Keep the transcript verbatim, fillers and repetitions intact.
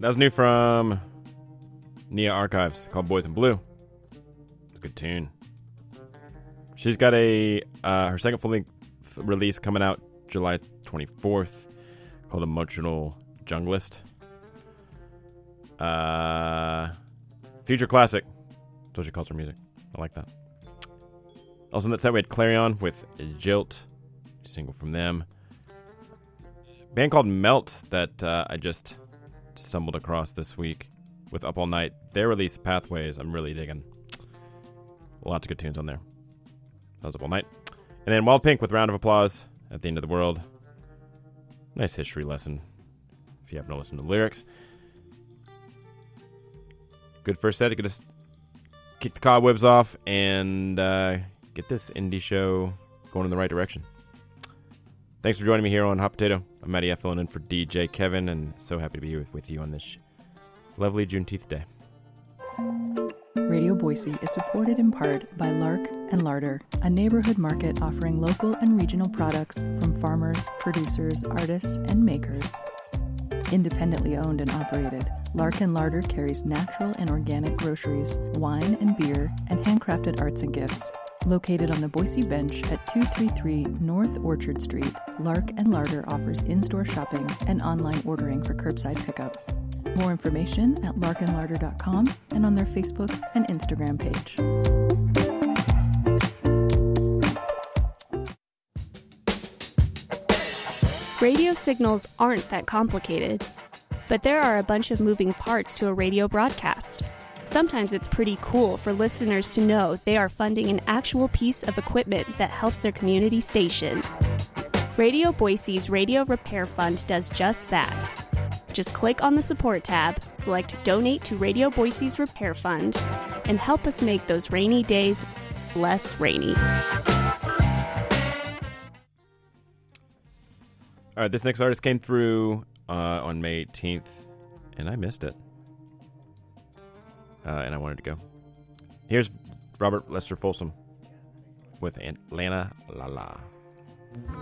That was new from Nia Archives called Boys in Blue. It's a good tune. She's got a uh, her second full-length release coming out July twenty-fourth called Emotional Junglist. Uh, future classic. That's what she calls her music. I like that. Also in that set we had Clarion with Jilt, a single from them. A band called Melt that uh, I just stumbled across this week with Up All Night. Their release Pathways I'm really digging. Lots of good tunes on there. That was Up All Night. And then Wild Pink with Round of Applause at the End of the World. Nice history lesson if you happen to listen to the lyrics. Good first set. You could just kick the cobwebs off and uh, get this indie show going in the right direction. Thanks for joining me here on Hot Potato. I'm Matty F. filling in for D J Kevin, and so happy to be with, with you on this lovely Juneteenth day. Radio Boise is supported in part by Lark and Larder, a neighborhood market offering local and regional products from farmers, producers, artists, and makers. Independently owned and operated, Lark and Larder carries natural and organic groceries, wine and beer, and handcrafted arts and gifts. Located on the Boise Bench at two thirty-three North Orchard Street, Lark and Larder offers in-store shopping and online ordering for curbside pickup. More information at lark and larder dot com and on their Facebook and Instagram page. Radio signals aren't that complicated, but there are a bunch of moving parts to a radio broadcast. Sometimes it's pretty cool for listeners to know they are funding an actual piece of equipment that helps their community station. Radio Boise's Radio Repair Fund does just that. Just click on the support tab, select Donate to Radio Boise's Repair Fund, and help us make those rainy days less rainy. All right, this next artist came through uh, on May eighteenth, and I missed it. Uh, and I wanted to go. Here's Robert Lester Folsom with Atlanta La La.